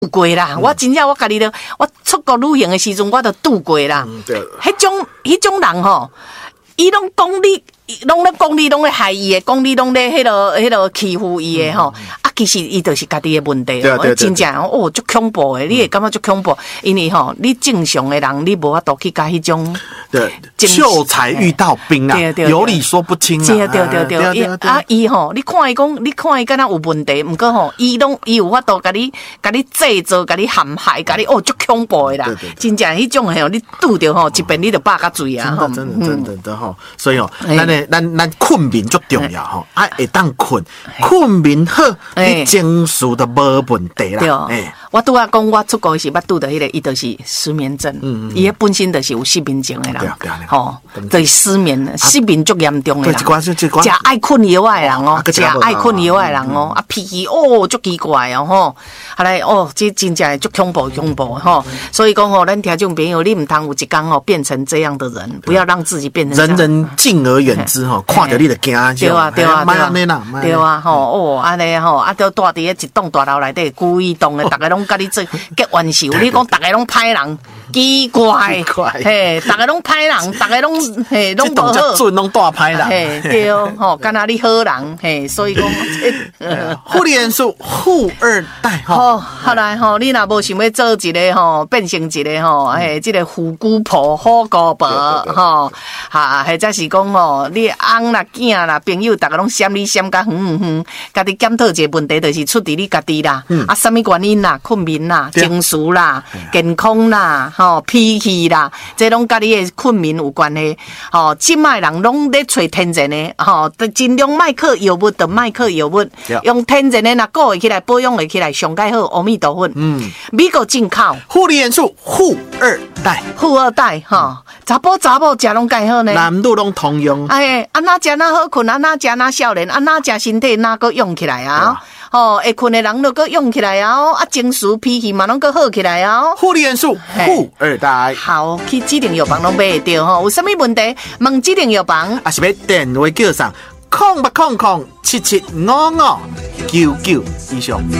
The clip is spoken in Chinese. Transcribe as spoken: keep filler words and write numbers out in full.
过啦，嗯、我真正我家己都，我出国旅行的时阵，我都度过啦。嗯，对。迄种迄种人吼，伊拢讲你，拢咧讲你，拢咧害伊的，讲你拢咧迄落迄落欺负伊的吼。嗯、啊，其实伊就是家己的问题。对对对。真正哦，足恐怖的，你会感觉足恐怖，因为吼，你正常的人，你无法度去甲迄种。对， 秀才遇到兵啊，对对对有理说不清啊。 对对对对，对啊，伊吼，你看伊讲，你看伊敢若有问题，毋过吼，伊拢伊有法度甲你、甲你制造、甲你陷害、甲你哦，足恐怖的啦。对对对真正迄种吼，你拄着吼，一遍你就百甲罪啊！ 真的真的真的的吼，所以吼，咱诶，咱咱困眠足重要吼，啊，会当困，困眠好，你情绪都无问题啦。 对，我拄啊讲，我出国时捌拄着迄个，伊就是失眠症，伊迄本身就是有失眠症的人。吼，就是失眠了，失眠足严重的人，食爱困药的人哦，食爱困药的人哦，啊脾气哦足奇怪哦吼，后来哦，这真正足恐怖恐怖吼，所以讲吼，咱听众朋友，你唔通有一天哦变成这样的人，不要让自己变成人人敬而远之吼，看着你就惊。 对啊对啊对啊， 对啊吼哦，安尼吼，啊都住伫一栋大楼内底，故意动的，大家拢甲你做结冤仇，你讲大家拢歹人。奇怪，嘿，大家拢歹人，大家拢嘿拢无好， 准拢大歹人， 嘿对吼，敢若你好人，嘿，所以讲， 富丽人数富二代吼，后来吼，你若无想要做一个吼，变成一个吼，嘿，这个虎姑婆、虎姑婆吼，哈，或者是讲吼，你翁啦、囝啦、朋友，大家拢嫌你嫌甲远远远，家己检讨一个问题，就是出伫你家己啦，啊，什么原因啦？困眠啦、情绪啦、健康啦。吼、哦、脾气啦，这拢甲你的困眠有关系。吼、哦，即卖人拢咧找天然的，吼、哦，尽量莫靠药物，就莫靠药物，用天然的，若顾会起来，保养会起来，上介好。阿弥陀佛。嗯，美国进口， 富丽元素，富二代， 富二代，吼、哦，查甫查某食拢介好呢， 男女拢通用。 哎，安那食哪好困，安那食哪少年，安那食身体哪个用起来啊？哦，会困的人都搁用起来啊！啊，情绪脾气嘛拢搁好起来啊！ 富丽元素，富二代。 好，去指定药房拢买得到吼，有啥物问题？问指定药房， 啊是要电话叫上，空八空空七七五五九九以上。